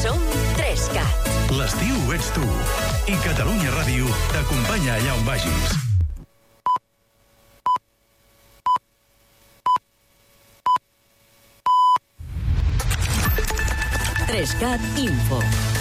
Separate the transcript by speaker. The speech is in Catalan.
Speaker 1: Som 3CAT.
Speaker 2: L'estiu ets tu. I Catalunya Ràdio t'acompanya allà on vagis.
Speaker 1: Info.